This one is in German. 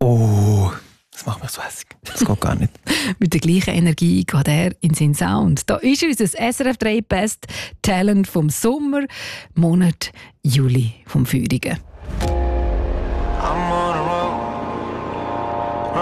Oh, das macht mich so hässlich. Das geht gar nicht. Mit der gleichen Energie geht er in seinen Sound. Da ist unser SRF 3 Best Talent vom Sommer, Monat Juli vom Feurigen.